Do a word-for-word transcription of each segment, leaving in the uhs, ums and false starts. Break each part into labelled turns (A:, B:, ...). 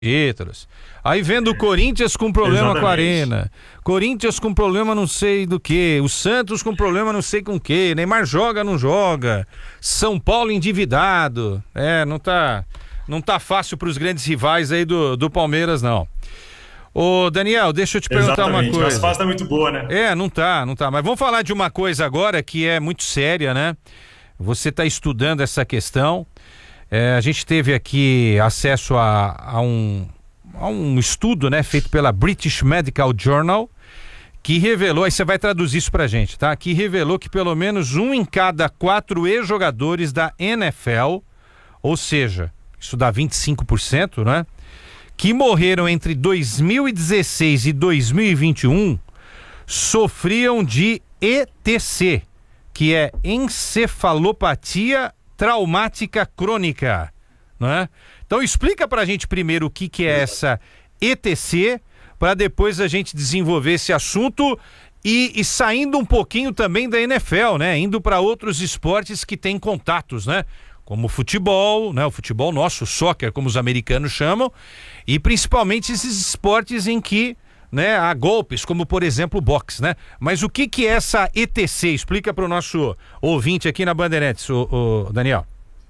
A: títulos. Aí vendo o Corinthians com problema Exatamente. com a Arena, Corinthians com problema não sei do que, o Santos com problema não sei com o que, Neymar joga, não joga, São Paulo endividado, é, não tá, não tá fácil pros grandes rivais aí do, do Palmeiras não. Ô Daniel, deixa eu te perguntar
B: Exatamente.
A: uma coisa.
B: A fase tá muito boa, né?
A: É, não tá, não tá, mas vamos falar de uma coisa agora que é muito séria, né? Você tá estudando essa questão, é, a gente teve aqui acesso a, a um a um estudo, né, feito pela British Medical Journal, que revelou, aí você vai traduzir isso pra gente, tá? Que revelou que pelo menos um em cada quatro ex-jogadores da N F L, ou seja, isso dá vinte e cinco por cento, né? Que morreram entre dois mil e dezesseis e dois mil e vinte e um, sofriam de E T C, que é encefalopatia traumática crônica, não é? Então explica pra gente primeiro o que que é essa E T C, para depois a gente desenvolver esse assunto e, e saindo um pouquinho também da N F L, né? Indo para outros esportes que têm contatos, né? Como o futebol, né? O futebol nosso, o soccer, como os americanos chamam, e principalmente esses esportes em que, né, há golpes, como por exemplo o boxe, né? Mas o que que é essa E T C? Explica para o nosso ouvinte aqui na Bandeirantes, o, o Daniel.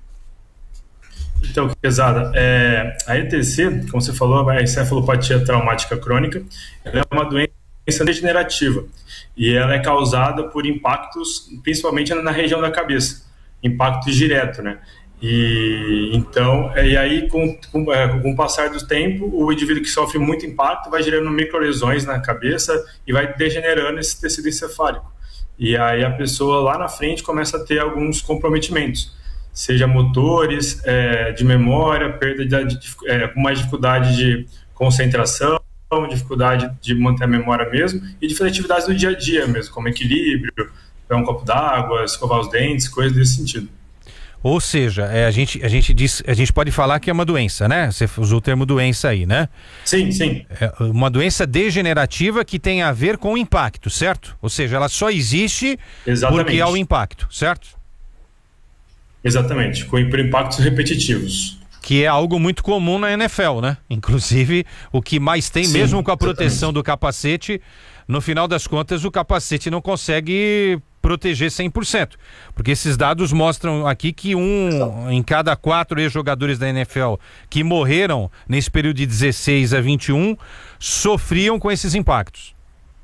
B: Então, pesada, é, a E T C, como você falou, a encefalopatia traumática crônica, ela é uma doença degenerativa e ela é causada por impactos, principalmente na região da cabeça, impactos direto, né? E então, e aí com, com, é, com o passar do tempo, o indivíduo que sofre muito impacto vai gerando microlesões na cabeça e vai degenerando esse tecido encefálico. E aí a pessoa lá na frente começa a ter alguns comprometimentos, seja motores, é, de memória, perda de, de é, com mais dificuldade de concentração, dificuldade de manter a memória mesmo, e de atividades do dia a dia mesmo, como equilíbrio, pegar um copo d'água, escovar os dentes, coisas desse sentido.
A: Ou seja, é, a, gente, a, gente diz, a gente pode falar que é uma doença, né? Você usou o termo doença aí, né?
B: Sim, sim.
A: É uma doença degenerativa que tem a ver com o impacto, certo? Ou seja, ela só existe Exatamente. porque há o impacto, certo?
B: Exatamente, com impactos repetitivos.
A: Que é algo muito comum na N F L, né? Inclusive, o que mais tem, Sim, mesmo com a proteção exatamente. do capacete, no final das contas, o capacete não consegue proteger cem por cento. Porque esses dados mostram aqui que um em cada quatro ex-jogadores da N F L que morreram nesse período de dezesseis a vinte e um sofriam com esses impactos.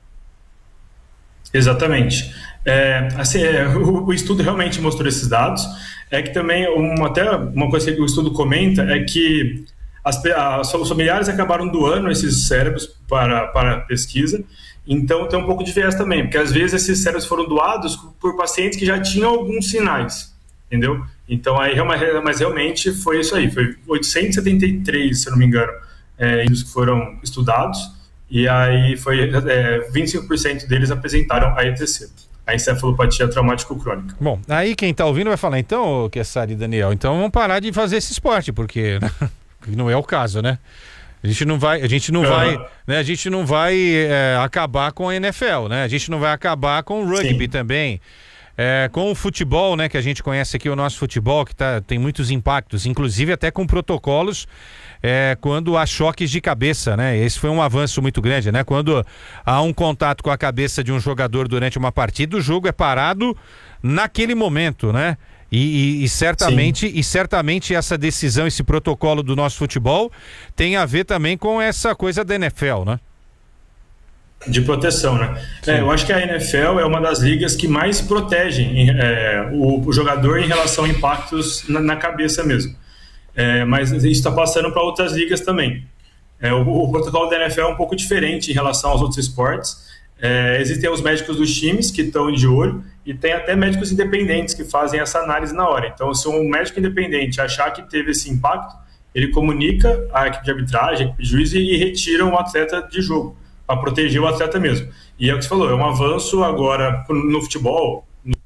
B: Exatamente. É, assim, é, o, o estudo realmente mostrou esses dados. É que também, uma, até uma coisa que o estudo comenta é que as, as, os familiares acabaram doando esses cérebros para, para pesquisa, então tem um pouco de viés também, porque às vezes esses cérebros foram doados por pacientes que já tinham alguns sinais, entendeu? Então, aí, mas realmente foi isso aí, foi oitocentos e setenta e três, se eu não me engano, é, que foram estudados, e aí foi é, vinte e cinco por cento deles apresentaram a E T C. A encefalopatia traumático-crônica.
A: Bom, aí quem tá ouvindo vai falar, então, Kessari e Daniel, então vamos parar de fazer esse esporte, porque não é o caso, né? A gente não vai, a gente não uhum. vai, né? A gente não vai é, acabar com a N F L, né? A gente não vai acabar com o rugby Sim. também. É, com o futebol, né, que a gente conhece aqui, o nosso futebol, que tá, tem muitos impactos, inclusive até com protocolos é, quando há choques de cabeça, né? Esse foi um avanço muito grande, né? Quando há um contato com a cabeça de um jogador durante uma partida, o jogo é parado naquele momento, né? E, e, e certamente e certamente essa decisão, esse protocolo do nosso futebol tem a ver também com essa coisa da N F L, né?
B: De proteção, né? É, eu acho que a N F L é uma das ligas que mais protegem é, o, o jogador em relação a impactos na, na cabeça mesmo. É, mas isso está passando para outras ligas também. É, o, o protocolo da N F L é um pouco diferente em relação aos outros esportes. É, existem os médicos dos times que estão de olho e tem até médicos independentes que fazem essa análise na hora. Então, se um médico independente achar que teve esse impacto, ele comunica à equipe de arbitragem, à equipe de juiz e, e retira um atleta de jogo, para proteger o atleta mesmo. E é o que você falou, é um avanço agora no futebol.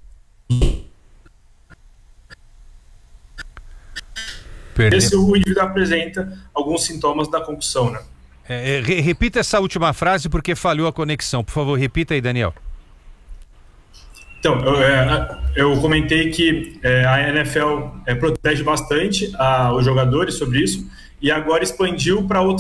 B: Esse o indivíduo apresenta alguns sintomas da concussão, né?
A: É, é, repita essa última frase porque falhou a conexão. Por favor, repita aí, Daniel.
B: Então, eu, é, eu comentei que é, a N F L é, protege bastante a, os jogadores sobre isso. e agora expandiu para